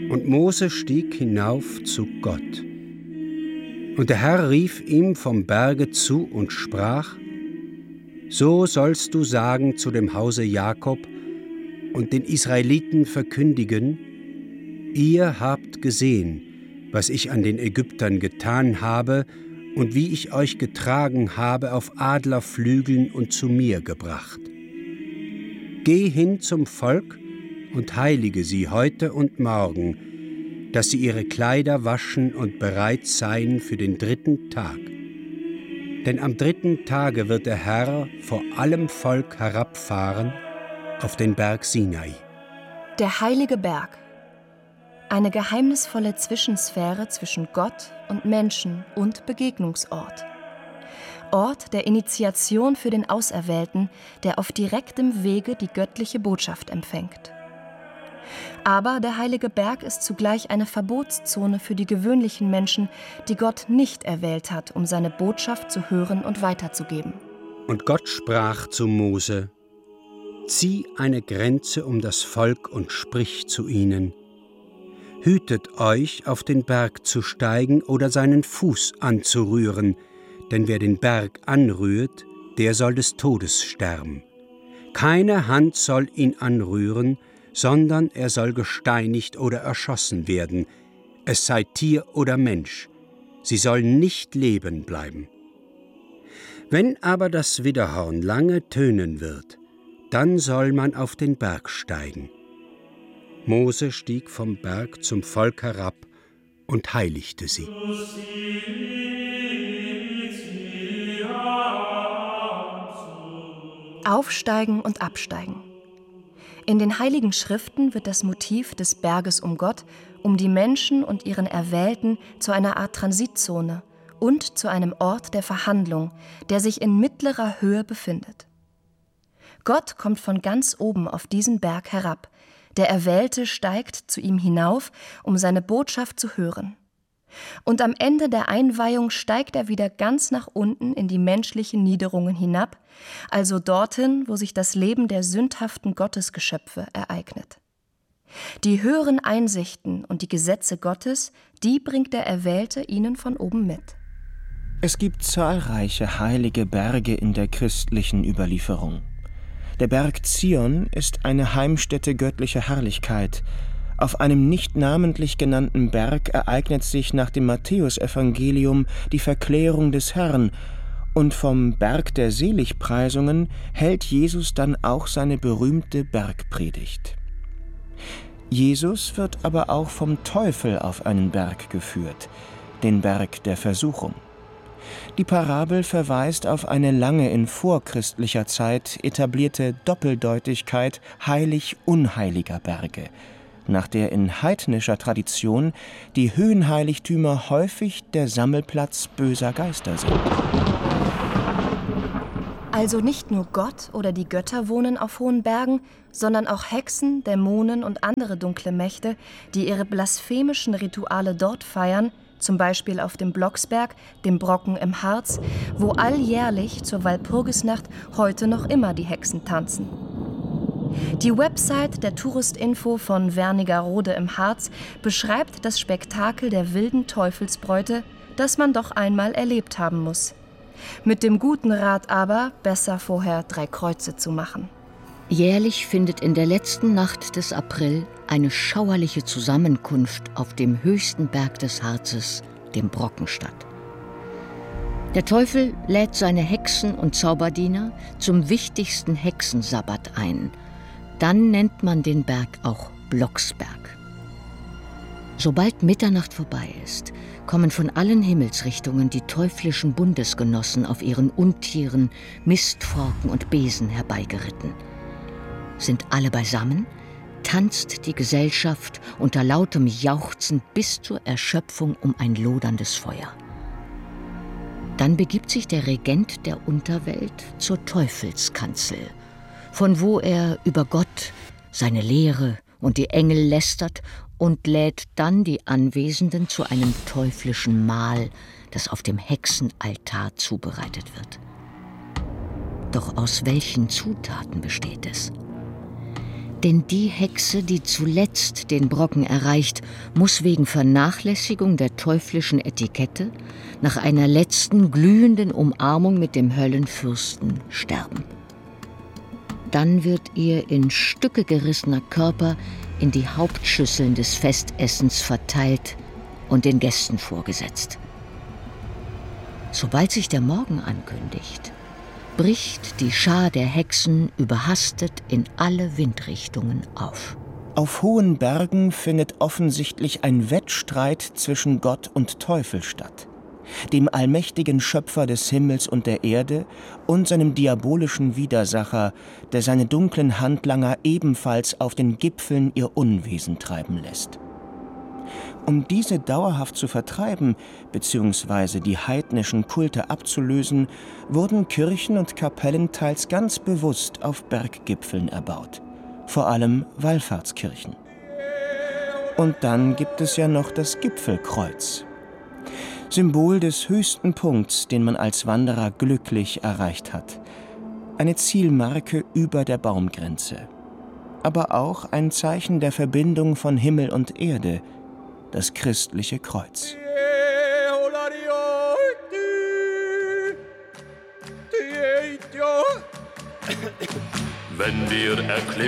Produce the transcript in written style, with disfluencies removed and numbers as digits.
Und Mose stieg hinauf zu Gott. Und der Herr rief ihm vom Berge zu und sprach: So sollst du sagen zu dem Hause Jakob und den Israeliten verkündigen: Ihr habt gesehen, was ich an den Ägyptern getan habe und wie ich euch getragen habe auf Adlerflügeln und zu mir gebracht. Geh hin zum Volk und heilige sie heute und morgen, dass sie ihre Kleider waschen und bereit seien für den 3. Tag. Denn am 3. Tage wird der Herr vor allem Volk herabfahren auf den Berg Sinai. Der heilige Berg. Eine geheimnisvolle Zwischensphäre zwischen Gott und Menschen und Begegnungsort. Ort der Initiation für den Auserwählten, der auf direktem Wege die göttliche Botschaft empfängt. Aber der heilige Berg ist zugleich eine Verbotszone für die gewöhnlichen Menschen, die Gott nicht erwählt hat, um seine Botschaft zu hören und weiterzugeben. Und Gott sprach zu Mose: Zieh eine Grenze um das Volk und sprich zu ihnen: Hütet euch, auf den Berg zu steigen oder seinen Fuß anzurühren, denn wer den Berg anrührt, der soll des Todes sterben. Keine Hand soll ihn anrühren, sondern er soll gesteinigt oder erschossen werden, es sei Tier oder Mensch. Sie sollen nicht leben bleiben. Wenn aber das Widderhorn lange tönen wird, dann soll man auf den Berg steigen. Mose stieg vom Berg zum Volk herab und heiligte sie. Aufsteigen und absteigen. In den Heiligen Schriften wird das Motiv des Berges um Gott, um die Menschen und ihren Erwählten zu einer Art Transitzone und zu einem Ort der Verhandlung, der sich in mittlerer Höhe befindet. Gott kommt von ganz oben auf diesen Berg herab. Der Erwählte steigt zu ihm hinauf, um seine Botschaft zu hören. Und am Ende der Einweihung steigt er wieder ganz nach unten in die menschlichen Niederungen hinab, also dorthin, wo sich das Leben der sündhaften Gottesgeschöpfe ereignet. Die höheren Einsichten und die Gesetze Gottes, die bringt der Erwählte ihnen von oben mit. Es gibt zahlreiche heilige Berge in der christlichen Überlieferung. Der Berg Zion ist eine Heimstätte göttlicher Herrlichkeit. Auf einem nicht namentlich genannten Berg ereignet sich nach dem Matthäusevangelium die Verklärung des Herrn, und vom Berg der Seligpreisungen hält Jesus dann auch seine berühmte Bergpredigt. Jesus wird aber auch vom Teufel auf einen Berg geführt, den Berg der Versuchung. Die Parabel verweist auf eine lange in vorchristlicher Zeit etablierte Doppeldeutigkeit heilig-unheiliger Berge, nach der in heidnischer Tradition die Höhenheiligtümer häufig der Sammelplatz böser Geister sind. Also nicht nur Gott oder die Götter wohnen auf hohen Bergen, sondern auch Hexen, Dämonen und andere dunkle Mächte, die ihre blasphemischen Rituale dort feiern, zum Beispiel auf dem Blocksberg, dem Brocken im Harz, wo alljährlich zur Walpurgisnacht heute noch immer die Hexen tanzen. Die Website der Touristinfo von Wernigerode im Harz beschreibt das Spektakel der wilden Teufelsbräute, das man doch einmal erlebt haben muss. Mit dem guten Rat aber, besser vorher 3 Kreuze zu machen. Jährlich findet in der letzten Nacht des April eine schauerliche Zusammenkunft auf dem höchsten Berg des Harzes, dem Brocken, statt. Der Teufel lädt seine Hexen und Zauberdiener zum wichtigsten Hexensabbat ein. Dann nennt man den Berg auch Blocksberg. Sobald Mitternacht vorbei ist, kommen von allen Himmelsrichtungen die teuflischen Bundesgenossen auf ihren Untieren, Mistforken und Besen herbeigeritten. Sind alle beisammen, tanzt die Gesellschaft unter lautem Jauchzen bis zur Erschöpfung um ein loderndes Feuer. Dann begibt sich der Regent der Unterwelt zur Teufelskanzel, von wo er über Gott, seine Lehre und die Engel lästert und lädt dann die Anwesenden zu einem teuflischen Mahl, das auf dem Hexenaltar zubereitet wird. Doch aus welchen Zutaten besteht es? Denn die Hexe, die zuletzt den Brocken erreicht, muss wegen Vernachlässigung der teuflischen Etikette nach einer letzten glühenden Umarmung mit dem Höllenfürsten sterben. Dann wird ihr in Stücke gerissener Körper in die Hauptschüsseln des Festessens verteilt und den Gästen vorgesetzt. Sobald sich der Morgen ankündigt, bricht die Schar der Hexen überhastet in alle Windrichtungen auf. Auf hohen Bergen findet offensichtlich ein Wettstreit zwischen Gott und Teufel statt, dem allmächtigen Schöpfer des Himmels und der Erde und seinem diabolischen Widersacher, der seine dunklen Handlanger ebenfalls auf den Gipfeln ihr Unwesen treiben lässt. Um diese dauerhaft zu vertreiben bzw. die heidnischen Kulte abzulösen, wurden Kirchen und Kapellen teils ganz bewusst auf Berggipfeln erbaut, vor allem Wallfahrtskirchen. Und dann gibt es ja noch das Gipfelkreuz, Symbol des höchsten Punkts, den man als Wanderer glücklich erreicht hat. Eine Zielmarke über der Baumgrenze, aber auch ein Zeichen der Verbindung von Himmel und Erde, das christliche Kreuz. Wenn wir erklimmen